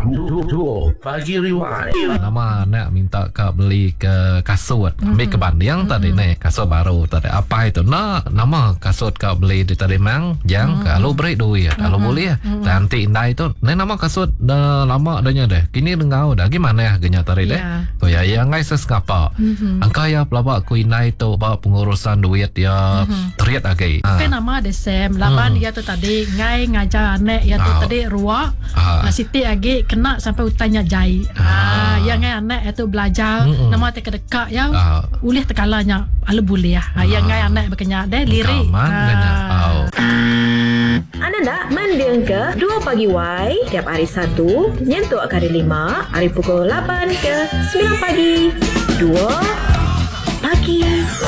Duo Pagi Rewind. Nama nak minta kau beli ke kasut. Ambil ke banding tadi ni kasut baru tadi. Apa itu? Nama kasut kau beli di tadi mang. Yang kalau beri duit, kalau boleh nanti indah itu. Ni nama kasut dah lama adanya deh. Kini dengau dah gimana ya genya tadi deh. Oh ya yang guys ngapa? Angka ya pelabak ku indah itu bawa pengurusan duit ya teriak lagi. Kan nama ada Sam. Laban dia tu tadi ngai ngajar anak ya tu tadi ruak. Siti lagi kena sampai utanya jai. Yang ngai anak itu belajar nama te kedekak ya. Ulih tekalanya ala boleh ya. Yang ngai anak berkenyak deh lirik. Anda nak mendeng ke 2 Pagi Y tiap hari Sabtu nyentuh hari 5 hari pukul 8 ke 9 pagi 2 Pagi